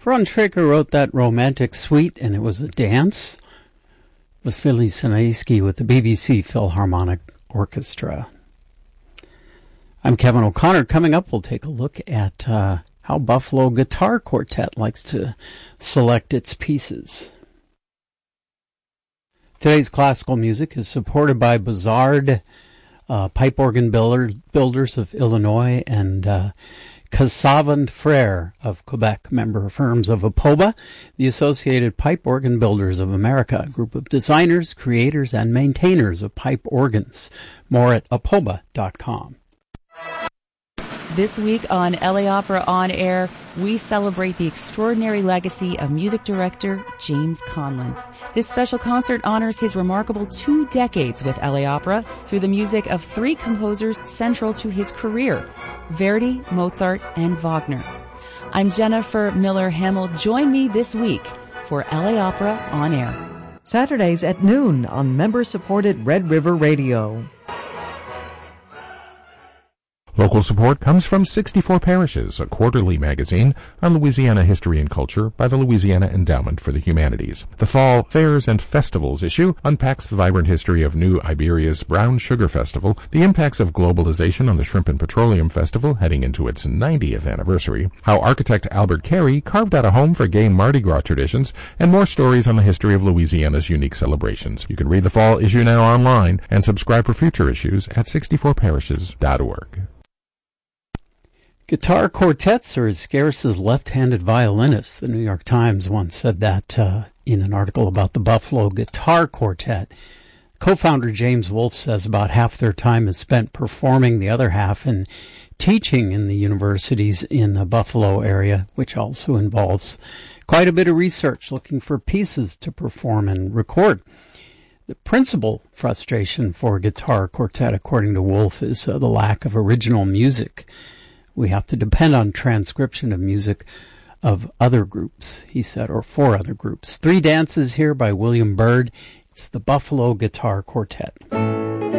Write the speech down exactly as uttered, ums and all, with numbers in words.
Ron Traker wrote that romantic suite, and it was a dance. Vasily Sinaisky with the B B C Philharmonic Orchestra. I'm Kevin O'Connor. Coming up, we'll take a look at uh, how Buffalo Guitar Quartet likes to select its pieces. Today's classical music is supported by Bazard uh, Pipe Organ builder, Builders of Illinois and uh, Cassavant Frere of Quebec, member firms of APOBA, the Associated Pipe Organ Builders of America, a group of designers, creators, and maintainers of pipe organs. More at apoba dot com. This week on L A Opera On Air, we celebrate the extraordinary legacy of music director James Conlon. This special concert honors his remarkable two decades with L A Opera through the music of three composers central to his career, Verdi, Mozart, and Wagner. I'm Jennifer Miller-Hamill. Join me this week for L A Opera On Air. Saturdays at noon on member-supported Red River Radio. Local support comes from sixty-four Parishes, a quarterly magazine on Louisiana history and culture by the Louisiana Endowment for the Humanities. The Fall Fairs and Festivals issue unpacks the vibrant history of New Iberia's Brown Sugar Festival, the impacts of globalization on the Shrimp and Petroleum Festival heading into its ninetieth anniversary, how architect Albert Carey carved out a home for gay Mardi Gras traditions, and more stories on the history of Louisiana's unique celebrations. You can read the Fall issue now online and subscribe for future issues at sixty-four parishes dot org. Guitar quartets are as scarce as left-handed violinists. The New York Times once said that uh, in an article about the Buffalo Guitar Quartet. Co-founder James Wolfe says about half their time is spent performing, the other half in teaching in the universities in the Buffalo area, which also involves quite a bit of research, looking for pieces to perform and record. The principal frustration for a guitar quartet, according to Wolfe, is uh, the lack of original music. We have to depend on transcription of music of other groups, he said, or for other groups. Three dances here by William Byrd. It's the Buffalo Guitar Quartet.